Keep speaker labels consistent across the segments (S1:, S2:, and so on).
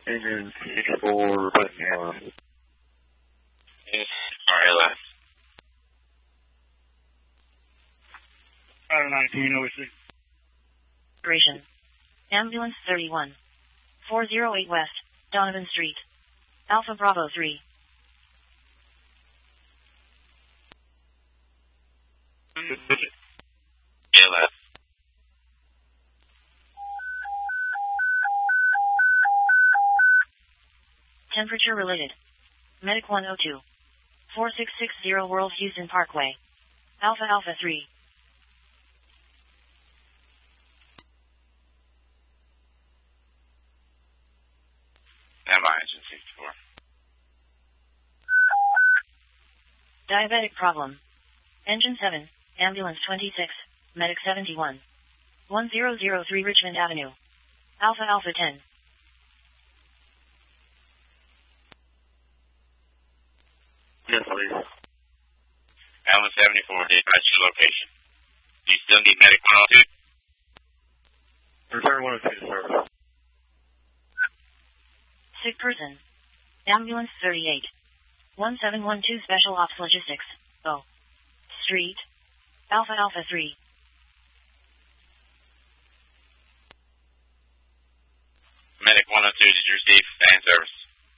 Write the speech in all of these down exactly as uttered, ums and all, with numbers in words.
S1: Engine sixty-four, requesting airline.
S2: Sorry, left.
S3: Fire nineteen oh six.
S4: Operation. Ambulance thirty-one. four oh eight West, Donovan Street. Alpha Bravo three.
S2: Yeah, left.
S4: Temperature related. Medic one oh two. four six six zero World Houston Parkway. Alpha Alpha three.
S2: Standby, engine sixty-four.
S4: Diabetic problem. Engine seven, ambulance twenty-six, medic seventy-one. one zero zero three Richmond Avenue. Alpha Alpha ten.
S1: Yes, please.
S2: Ambulance seventy-four, dispatch your location. Do you still need medic one oh two?
S1: Return one oh two to service.
S4: Sick person. Ambulance thirty-eight. one seven one two Special Ops Logistics. O. Street. Alpha Alpha three.
S2: Medic one oh two, did you receive fan service?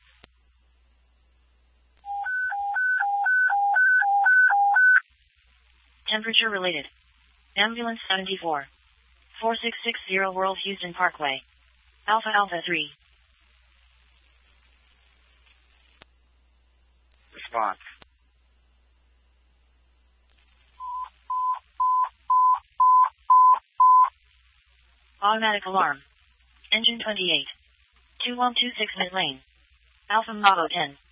S4: Temperature related. Ambulance seventy-four. four six six zero World Houston Parkway. Alpha Alpha three.
S3: Response.
S4: Automatic alarm. Engine twenty-eight. two one two six Mid Lane. Alpha Bravo ten.